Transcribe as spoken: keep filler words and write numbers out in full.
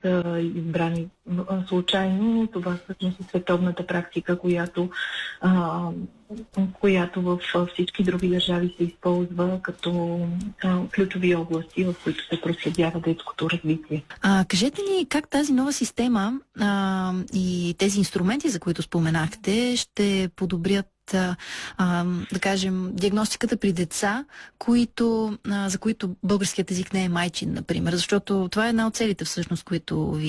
са избрани случайно. Това всъщност е световната практика, която, а, която в всички други държави се използва като а, ключови области, в които се проследява детското развитие. А, кажете ни как тази нова система а, и тези инструменти, за които споменахте, ще подобрят А, да кажем, диагностиката при деца, които, а, за които българският език не е майчин, например, защото това е една от целите всъщност, които ви